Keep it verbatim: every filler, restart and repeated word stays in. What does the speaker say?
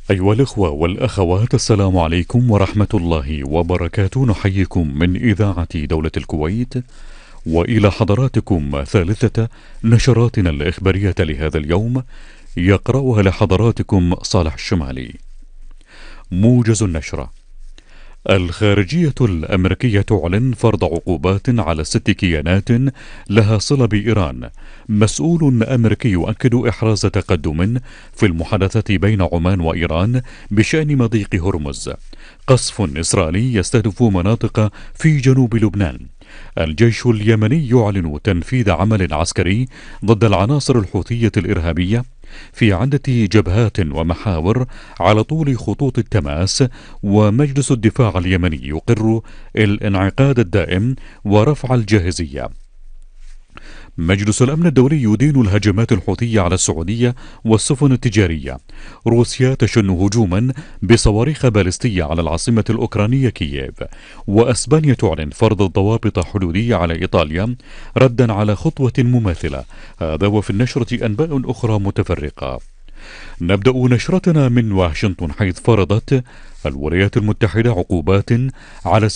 أيها الإخوة والأخوات، السلام عليكم ورحمة الله وبركاته. نحييكم من إذاعة دولة الكويت، وإلى حضراتكم ثالثة نشراتنا الإخبارية لهذا اليوم، يقرأها لحضراتكم صالح الشمالي. موجز النشرة: الخارجية الأمريكية تعلن فرض عقوبات على ست كيانات لها صلة بإيران. مسؤول أمريكي يؤكد إحراز تقدم في المحادثات بين عمان وإيران بشأن مضيق هرمز. قصف إسرائيلي يستهدف مناطق في جنوب لبنان. الجيش اليمني يعلن تنفيذ عمل عسكري ضد العناصر الحوثية الإرهابية في عدة جبهات ومحاور على طول خطوط التماس. ومجلس الدفاع اليمني يقر الانعقاد الدائم ورفع الجاهزية. مجلس الأمن الدولي يدين الهجمات الحوثية على السعودية والسفن التجارية. روسيا تشن هجوما بصواريخ باليستية على العاصمة الأوكرانية كييف. وأسبانيا تعلن فرض ضوابط حدودية على إيطاليا ردا على خطوة مماثلة. هذا وفي النشرة أنباء أخرى متفرقة. نبدأ نشرتنا من واشنطن، حيث فرضت الولايات المتحدة عقوبات على